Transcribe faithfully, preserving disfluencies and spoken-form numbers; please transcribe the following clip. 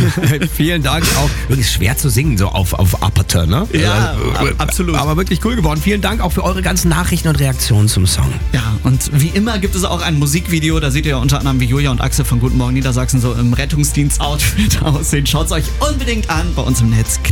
Vielen Dank auch. Wirklich schwer zu singen, so auf, auf Aperture, ne? Ja, äh, absolut. Aber wirklich cool geworden. Vielen Dank auch für eure ganzen Nachrichten und Reaktionen zum Song. Ja, und wie immer gibt es auch ein Musikvideo, da seht ihr unter anderem, wie Julia und Axel von Guten Morgen Niedersachsen so im Rettungsdienst-Outfit aussehen. Schaut's euch unbedingt an bei uns im Netz.